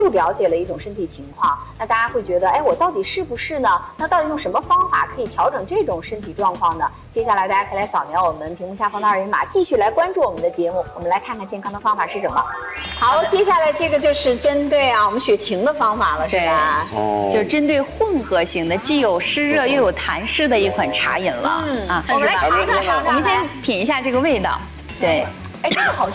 又了解了一种身体情况，那大家会觉得，哎，我到底是不是呢？那到底用什么方法可以调整这种身体状况呢？接下来大家可以来扫描我们屏幕下方的2维码，继续来关注我们的节目。我们来看看健康的方法是什么。好，接下来这个就是针对我们血情的方法了，是吧？ 就是针对混合型的，既有湿热又有痰湿的一款茶饮了。 我们来尝尝。 我们先品一下这个味道。对， 哎，这个好